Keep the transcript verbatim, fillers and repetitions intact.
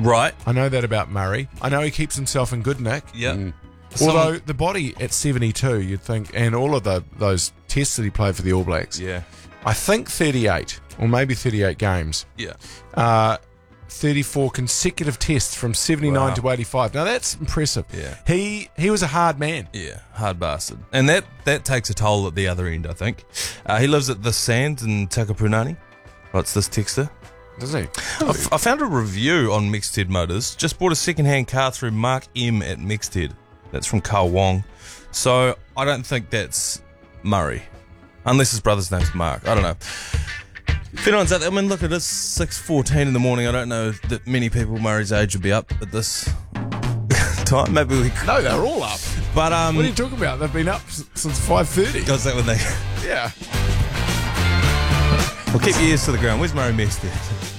Right. I know that about Murray. I know he keeps himself in good nick. Yeah. Mm. Although the body at seventy-two, you'd think, and all of the those tests that he played for the All Blacks. Yeah. I think thirty-eight, or maybe thirty-eight games. Yeah. Uh, thirty-four consecutive tests from seventy-nine Wow. to eighty-five. Now that's impressive. Yeah. He he was a hard man. Yeah, hard bastard. And that, that takes a toll at the other end, I think. Uh, he lives at the Sands in Takapunani. What's this texter? Does he? I, f- I found a review on Mexted Motors. Just bought a second-hand car through Mark M at Mexted. That's from Carl Wong. So I don't think that's Murray. Unless his brother's name's Mark. I don't know. If anyone's out there, I mean, look, it is six fourteen in the morning. I don't know that many people Murray's age would be up at this time. Maybe we could. No, they're all up. But, um... What are you talking about? They've been up s- since five thirty. Was that when they... Yeah. Well, keep your ears to the ground. Where's Murray Mexted?